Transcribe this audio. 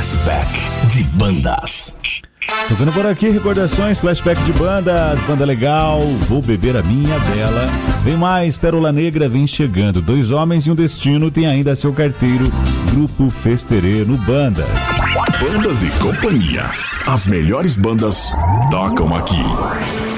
Flashback de bandas. Tocando por aqui, recordações, flashback de bandas, banda legal, Vou Beber a Minha Dela. Vem mais, Pérola Negra vem chegando. Dois Homens e um Destino tem ainda seu carteiro, Grupo Festerê no Banda. Bandas e Companhia. As melhores bandas tocam aqui.